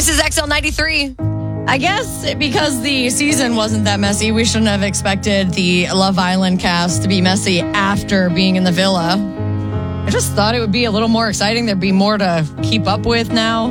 This is XL93. I guess because the season wasn't that messy, we shouldn't have expected the Love Island cast to be messy after being in the villa. I just thought it would be a little more exciting. There'd be more to keep up with now.